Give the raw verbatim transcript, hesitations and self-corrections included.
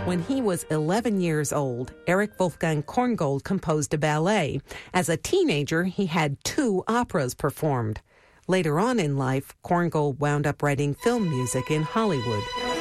When he was eleven years old, Erich Wolfgang Korngold composed a ballet. As a teenager, he had two operas performed. Later on in life, Korngold wound up writing film music in Hollywood.